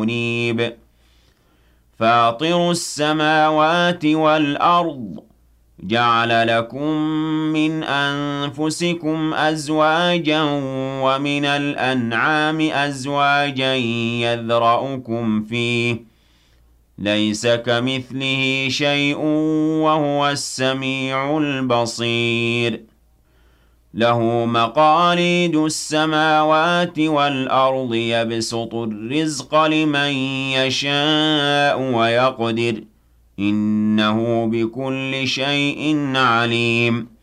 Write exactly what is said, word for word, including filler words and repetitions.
منيب فاطر السماوات والأرض جعل لكم من أنفسكم أزواجا ومن الأنعام أزواجا يذرأكم فيه ليس كمثله شيء وهو السميع البصير له مقاليد السماوات والأرض يبسط الرزق لمن يشاء ويقدر إنه بكل شيء عليم